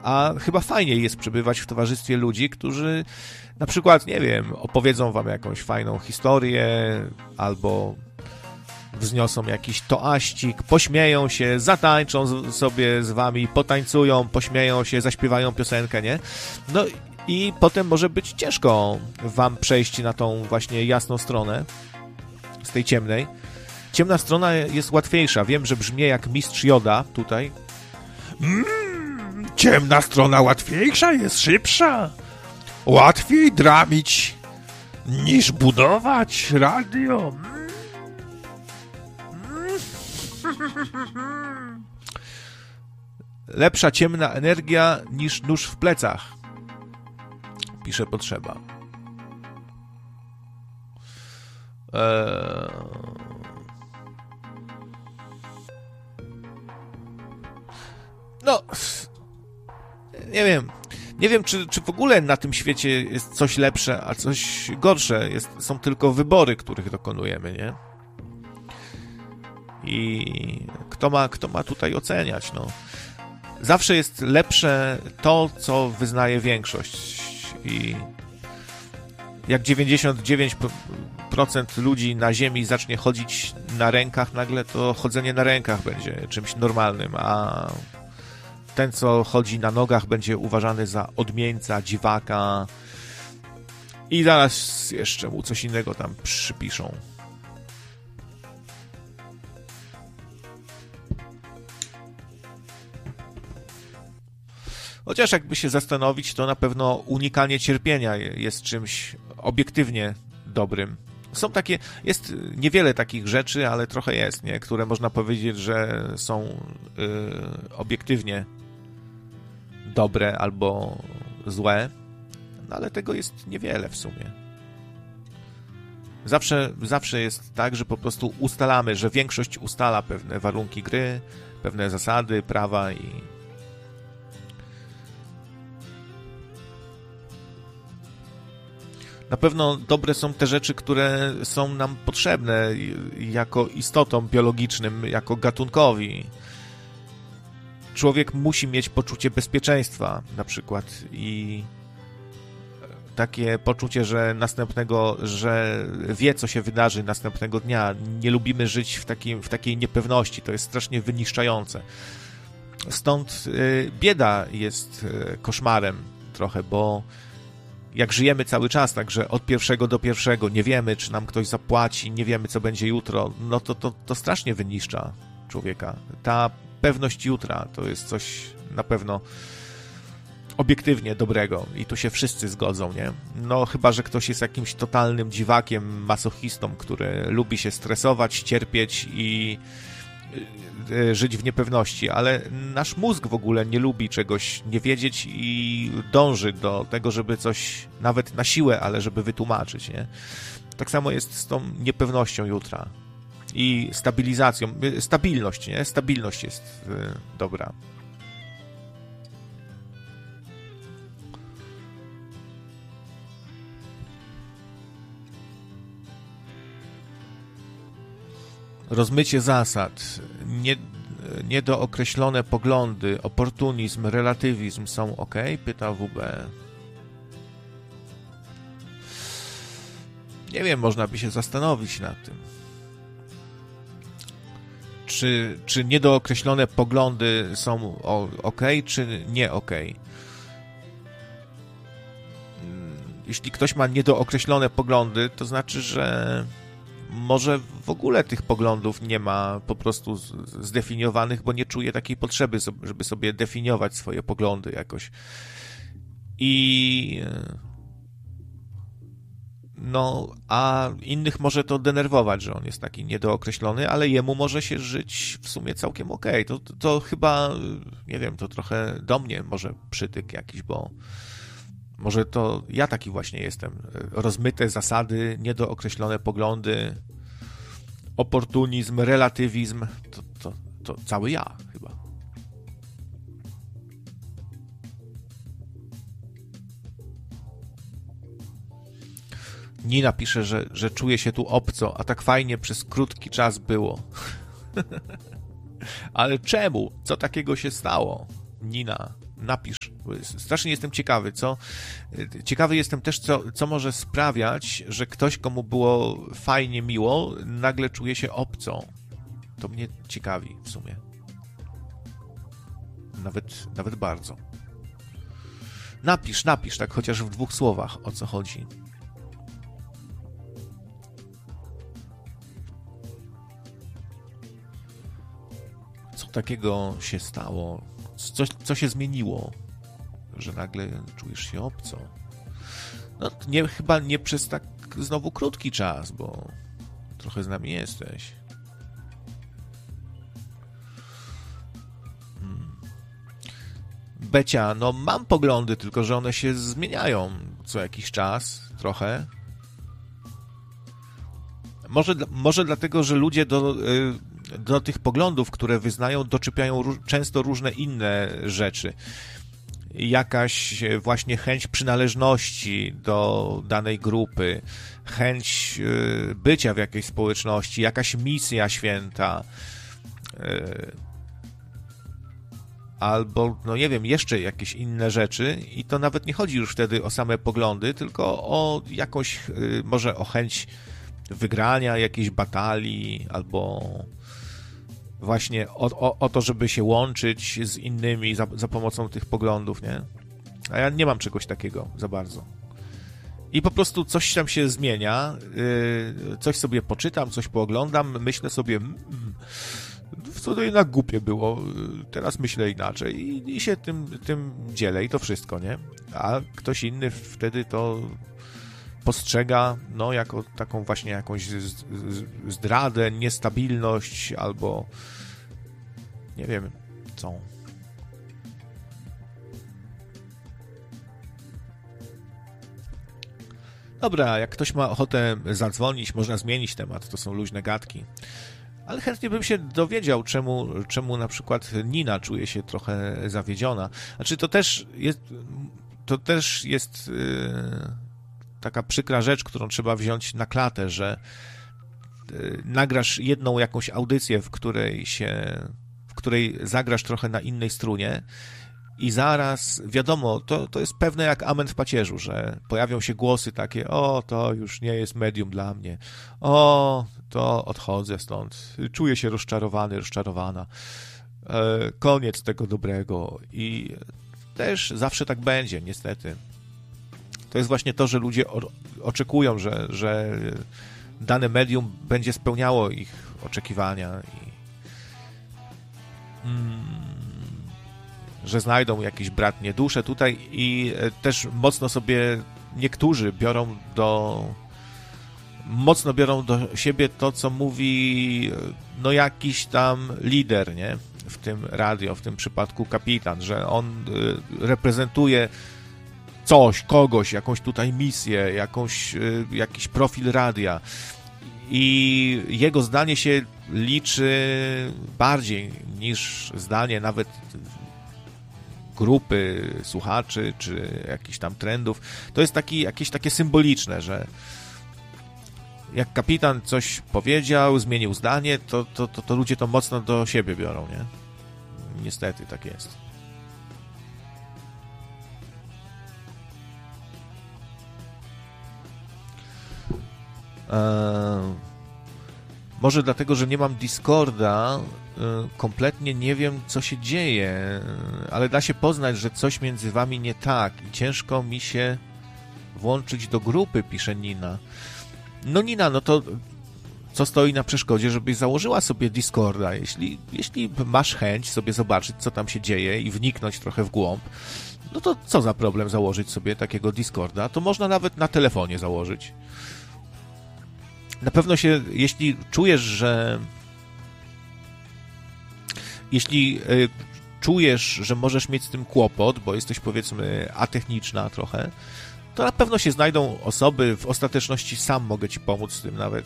A chyba fajniej jest przebywać w towarzystwie ludzi, którzy na przykład, nie wiem, opowiedzą wam jakąś fajną historię albo wzniosą jakiś toaścik, pośmieją się, zatańczą sobie z wami, potańcują, pośmieją się, zaśpiewają piosenkę, nie? No i potem może być ciężko wam przejść na tą właśnie jasną stronę z tej ciemnej. Ciemna strona jest łatwiejsza. Wiem, że brzmię jak mistrz Joda tutaj. Ciemna strona łatwiejsza, jest szybsza. Łatwiej dramić niż budować radio. Lepsza ciemna energia niż nóż w plecach. Pisze Potrzeba. No, nie wiem. Nie wiem, czy w ogóle na tym świecie jest coś lepsze, a coś gorsze. Są tylko wybory, których dokonujemy, nie? I kto ma tutaj oceniać, no? Zawsze jest lepsze to, co wyznaje większość. I jak 99% ludzi na ziemi zacznie chodzić na rękach, nagle to chodzenie na rękach będzie czymś normalnym, a ten, co chodzi na nogach, będzie uważany za odmieńca, dziwaka i zaraz jeszcze mu coś innego tam przypiszą. Chociaż jakby się zastanowić, to na pewno unikanie cierpienia jest czymś obiektywnie dobrym. Jest niewiele takich rzeczy, ale trochę jest, nie? Które można powiedzieć, że są obiektywnie dobre albo złe, no ale tego jest niewiele w sumie. Zawsze jest tak, że po prostu ustalamy, że większość ustala pewne warunki gry, pewne zasady, prawa i na pewno dobre są te rzeczy, które są nam potrzebne jako istotom biologicznym, jako gatunkowi. Człowiek musi mieć poczucie bezpieczeństwa, na przykład, i takie poczucie, że wie, co się wydarzy następnego dnia. Nie lubimy żyć w takiej niepewności. To jest strasznie wyniszczające. Stąd bieda jest koszmarem trochę, bo jak żyjemy cały czas, także od pierwszego do pierwszego, nie wiemy, czy nam ktoś zapłaci, nie wiemy, co będzie jutro, no to strasznie wyniszcza człowieka. Ta pewność jutra to jest coś na pewno obiektywnie dobrego i tu się wszyscy zgodzą, nie? No chyba, że ktoś jest jakimś totalnym dziwakiem, masochistą, który lubi się stresować, cierpieć i żyć w niepewności, ale nasz mózg w ogóle nie lubi czegoś nie wiedzieć i dąży do tego, żeby coś nawet na siłę, ale żeby wytłumaczyć, nie? Tak samo jest z tą niepewnością jutra i stabilizacją. Stabilność, nie? Stabilność jest dobra. Rozmycie zasad, niedookreślone poglądy, oportunizm, relatywizm są ok? Pyta WB. Nie wiem, można by się zastanowić nad tym. Czy niedookreślone poglądy są ok, czy nie ok? Jeśli ktoś ma niedookreślone poglądy, to znaczy, że może w ogóle tych poglądów nie ma po prostu zdefiniowanych, bo nie czuje takiej potrzeby, żeby sobie definiować swoje poglądy jakoś. A innych może to denerwować, że on jest taki niedookreślony, ale jemu może się żyć w sumie całkiem okej. To chyba, nie wiem, to trochę do mnie może przytyk jakiś, bo może to ja taki właśnie jestem. Rozmyte zasady, niedookreślone poglądy, oportunizm, relatywizm, to cały ja chyba. Nina pisze, że czuje się tu obco, a tak fajnie przez krótki czas było. Ale czemu? Co takiego się stało? Nina, napisz. Strasznie jestem ciekawy, Ciekawy jestem też, co może sprawiać, że ktoś, komu było fajnie, miło, nagle czuje się obco. To mnie ciekawi w sumie. Nawet bardzo. Napisz, tak chociaż w 2 słowach, o co chodzi. Co takiego się stało? Co się zmieniło, że nagle czujesz się obco? No, chyba nie przez tak znowu krótki czas, bo trochę z nami jesteś. Becia, no mam poglądy, tylko że one się zmieniają co jakiś czas, trochę. Może dlatego, że ludzie do tych poglądów, które wyznają, doczepiają często różne inne rzeczy. Jakaś właśnie chęć przynależności do danej grupy, chęć bycia w jakiejś społeczności, jakaś misja święta, albo, no nie wiem, jeszcze jakieś inne rzeczy i to nawet nie chodzi już wtedy o same poglądy, tylko o jakąś, może o chęć wygrania jakiejś batalii, albo właśnie o to, żeby się łączyć z innymi za pomocą tych poglądów, nie? A ja nie mam czegoś takiego za bardzo. I po prostu coś tam się zmienia, coś sobie poczytam, coś pooglądam, myślę sobie, co to jednak głupie było, teraz myślę inaczej i się tym dzielę i to wszystko, nie? A ktoś inny wtedy to postrzega, no, jako taką właśnie jakąś zdradę, niestabilność albo nie wiem co. Dobra, jak ktoś ma ochotę zadzwonić, można zmienić temat, to są luźne gadki. Ale chętnie bym się dowiedział, czemu na przykład Nina czuje się trochę zawiedziona. Znaczy, to też jest taka przykra rzecz, którą trzeba wziąć na klatę, że nagrasz jedną jakąś audycję, w której zagrasz trochę na innej strunie i zaraz, wiadomo, to jest pewne jak amen w pacierzu, że pojawią się głosy takie, o, to już nie jest medium dla mnie, o, to odchodzę stąd, czuję się rozczarowana, koniec tego dobrego i też zawsze tak będzie, niestety. To jest właśnie to, że ludzie oczekują, że dane medium będzie spełniało ich oczekiwania i że znajdą jakieś bratnie dusze tutaj i też mocno sobie niektórzy mocno biorą do siebie to, co mówi no jakiś tam lider, nie? W tym radio, w tym przypadku kapitan, że on reprezentuje coś, kogoś, jakąś tutaj misję, jakiś profil radia i jego zdanie się liczy bardziej niż zdanie nawet grupy słuchaczy, czy jakichś tam trendów. To jest jakieś takie symboliczne, że jak kapitan coś powiedział, zmienił zdanie, to ludzie to mocno do siebie biorą, nie? Niestety tak jest. Może dlatego, że nie mam Discorda, kompletnie nie wiem, co się dzieje, ale da się poznać, że coś między wami nie tak i ciężko mi się włączyć do grupy, pisze Nina. No Nina, no to co stoi na przeszkodzie, żebyś założyła sobie Discorda? Jeśli masz chęć sobie zobaczyć, co tam się dzieje i wniknąć trochę w głąb, no to co za problem założyć sobie takiego Discorda? To można nawet na telefonie założyć. Na pewno się, jeśli czujesz, że możesz mieć z tym kłopot, bo jesteś, powiedzmy, atechniczna trochę, to na pewno się znajdą osoby, w ostateczności sam mogę ci pomóc z tym nawet,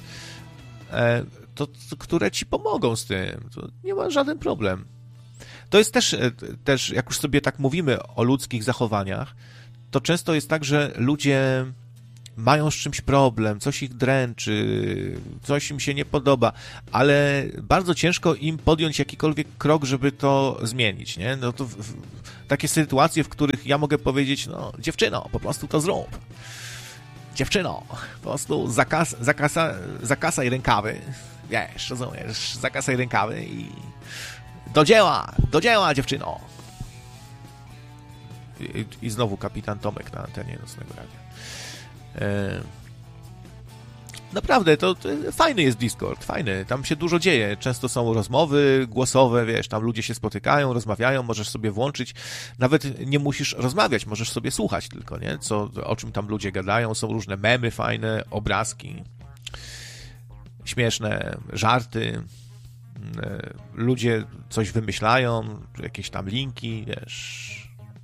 które ci pomogą z tym. To nie ma żaden problem. To jest też, jak już sobie tak mówimy o ludzkich zachowaniach, to często jest tak, że ludzie mają z czymś problem, coś ich dręczy, coś im się nie podoba, ale bardzo ciężko im podjąć jakikolwiek krok, żeby to zmienić, nie? No to takie sytuacje, w których ja mogę powiedzieć, no dziewczyno, po prostu to zrób. Dziewczyno, po prostu zakasaj rękawy, wiesz, rozumiesz, zakasaj rękawy i do dzieła, dziewczyno. I znowu kapitan Tomek na antenie Nocnego Radia. Naprawdę, to fajny jest Discord, fajny, tam się dużo dzieje, często są rozmowy głosowe, wiesz, tam ludzie się spotykają, rozmawiają, możesz sobie włączyć, nawet nie musisz rozmawiać, możesz sobie słuchać tylko, nie, o czym tam ludzie gadają, są różne memy fajne, obrazki, śmieszne żarty, ludzie coś wymyślają, jakieś tam linki, wiesz.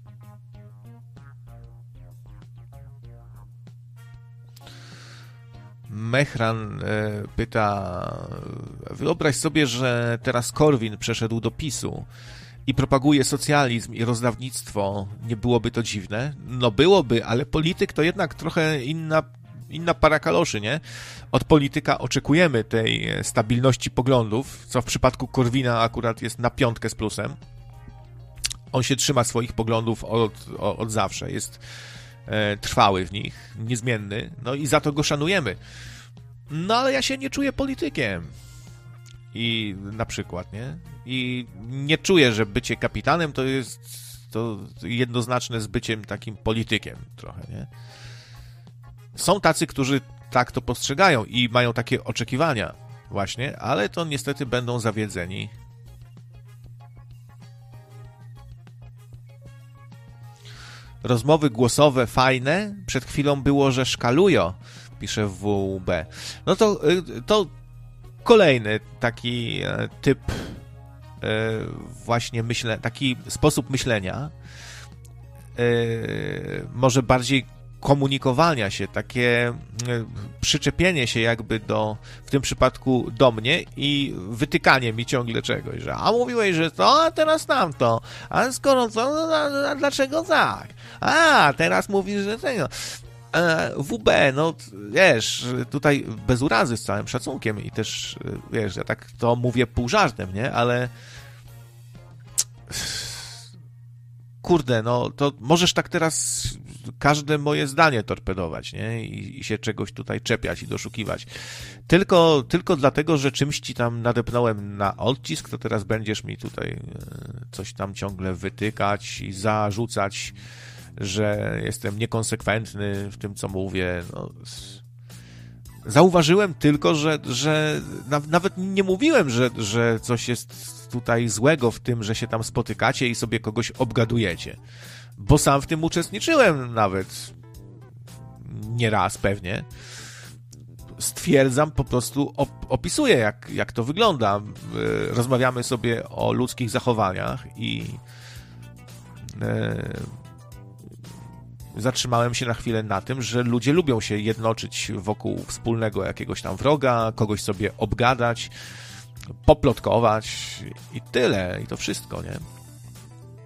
Mechran pyta, wyobraź sobie, że teraz Korwin przeszedł do PiS-u i propaguje socjalizm i rozdawnictwo. Nie byłoby to dziwne? No byłoby, ale polityk to jednak trochę inna para kaloszy, nie? Od polityka oczekujemy tej stabilności poglądów, co w przypadku Korwina akurat jest na 5 z plusem. On się trzyma swoich poglądów od zawsze, jest trwały w nich, niezmienny, no i za to go szanujemy. No ale ja się nie czuję politykiem. I na przykład, nie? I nie czuję, że bycie kapitanem to jest jednoznaczne z byciem takim politykiem trochę, nie? Są tacy, którzy tak to postrzegają i mają takie oczekiwania właśnie, ale to niestety będą zawiedzeni. Rozmowy głosowe fajne. Przed chwilą było, że szkalują, pisze WB. No to kolejny taki typ właśnie taki sposób myślenia, może bardziej komunikowania się, takie przyczepienie się jakby w tym przypadku do mnie i wytykanie mi ciągle czegoś, że a mówiłeś, że to, a teraz tamto, a skoro to, a dlaczego tak? A, teraz mówisz, że tego. WB, no wiesz, tutaj bez urazy, z całym szacunkiem i też, wiesz, ja tak to mówię pół żartem, nie? Ale kurde, no to możesz tak teraz każde moje zdanie torpedować, nie? I się czegoś tutaj czepiać i doszukiwać. Tylko dlatego, że czymś ci tam nadepnąłem na odcisk, to teraz będziesz mi tutaj coś tam ciągle wytykać i zarzucać, że jestem niekonsekwentny w tym, co mówię. No, zauważyłem tylko, że nawet nie mówiłem, że coś jest tutaj złego w tym, że się tam spotykacie i sobie kogoś obgadujecie. Bo sam w tym uczestniczyłem nawet nieraz pewnie. Stwierdzam, po prostu opisuję, jak to wygląda. Rozmawiamy sobie o ludzkich zachowaniach i zatrzymałem się na chwilę na tym, że ludzie lubią się jednoczyć wokół wspólnego jakiegoś tam wroga, kogoś sobie obgadać, poplotkować i tyle, i to wszystko, nie?